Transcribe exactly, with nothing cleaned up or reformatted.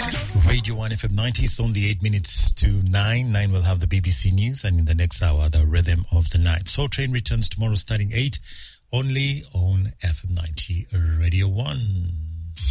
Radio one F M ninety, it's only eight minutes to nine. Nine will have the B B C News, and in the next hour, the Rhythm of the Night. Soul Train returns tomorrow starting eight, only on F M ninety Radio one.